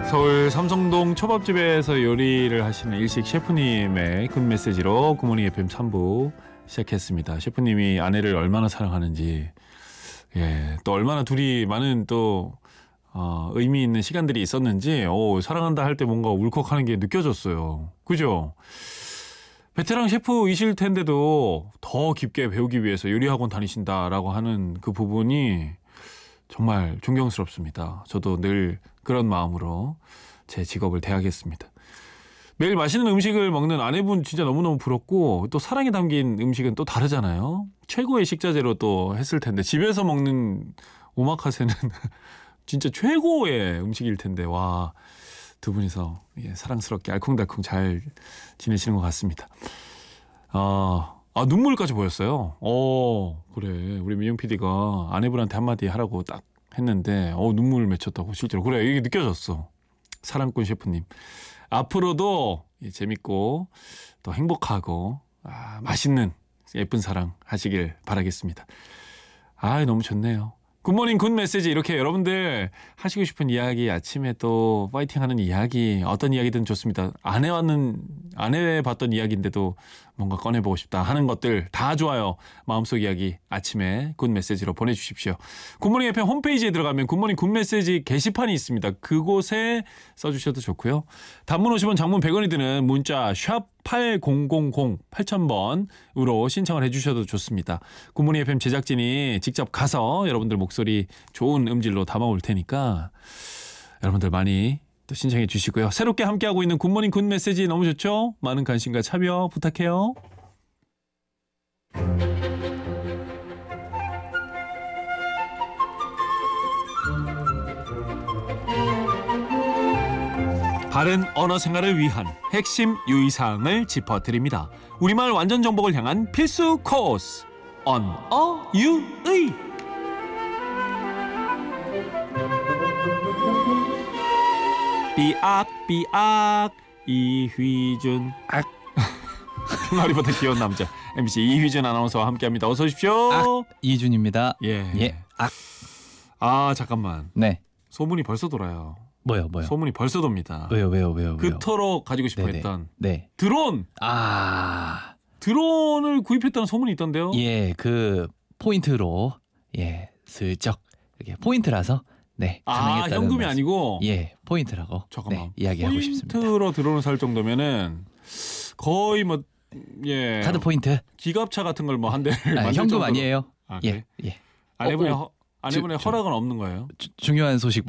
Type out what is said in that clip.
서울 삼성동 초밥집에서 요리를 하시는 일식 셰프님의 굿 메시지로 굿모닝 FM 3부 시작했습니다. 셰프님이 아내를 얼마나 사랑하는지, 또 얼마나 둘이 많은 또 의미 있는 시간들이 있었는지, 사랑한다 할 때 뭔가 울컥하는 게 느껴졌어요. 그죠? 베테랑 셰프이실 텐데도 더 깊게 배우기 위해서 요리학원 다니신다라고 하는 그 부분이 정말 존경스럽습니다. 저도 늘 그런 마음으로 제 직업을 대하겠습니다. 매일 맛있는 음식을 먹는 아내분 진짜 너무너무 부럽고, 또 사랑이 담긴 음식은 또 다르잖아요. 최고의 식자재로 또 했을 텐데, 집에서 먹는 오마카세는 진짜 최고의 음식일 텐데, 와, 두 분이서 사랑스럽게 알콩달콩 잘 지내시는 것 같습니다. 눈물까지 보였어요. 그래. 우리 민영 PD가 아내분한테 한마디 하라고 딱 했는데, 눈물을 맺혔다고, 실제로. 그래, 이게 느껴졌어. 사랑꾼 셰프님. 앞으로도 재밌고, 또 행복하고, 맛있는 예쁜 사랑 하시길 바라겠습니다. 너무 좋네요. 굿모닝 굿 메시지, 이렇게 여러분들 하시고 싶은 이야기, 아침에 또 파이팅하는 이야기, 어떤 이야기든 좋습니다. 아내 봤던 이야기인데도 뭔가 꺼내보고 싶다 하는 것들 다 좋아요. 마음속 이야기 아침에 굿 메시지로 보내주십시오. 굿모닝 FM 홈페이지에 들어가면 굿모닝 굿 메시지 게시판이 있습니다. 그곳에 써주셔도 좋고요. 단문 50원, 장문 100원이 드는 문자 샵 8000 8000번으로 신청을 해주셔도 좋습니다. 굿모닝 FM 제작진이 직접 가서 여러분들 목소리 좋은 음질로 담아올 테니까 여러분들 많이 또 신청해 주시고요. 새롭게 함께하고 있는 굿모닝 굿 메시지 너무 좋죠? 많은 관심과 참여 부탁해요. 바른 언어 생활을 위한 핵심 유의사항을 짚어드립니다. 우리말 완전 정복을 향한 필수 코스, 언어 유의. 삐악 이휘준 항아리보다 귀여운 남자 MBC 이휘준 아나운서와 함께합니다. 어서 오십시오. 이준입니다. 잠깐만. 네. 소문이 벌써 돌아요. 뭐요? 소문이 벌써 돕니다. 왜요? 그토록 가지고 싶어 네네. 했던 네. 드론. 드론을 구입했다는 소문이 있던데요. 그 포인트로 슬쩍 이렇게 포인트라서 가능했다는 현금이 말씀. 아니고. 포인트라고. 잠깐만. 이야기하고 싶습니다. 포인트로 드론을 살 정도면은 거의 카드 포인트. 기갑차 같은 걸 한 대를 만들 현금 정도로. 아니에요. 그래? 아내분의 허락은 없는 거예요? 중요한 소식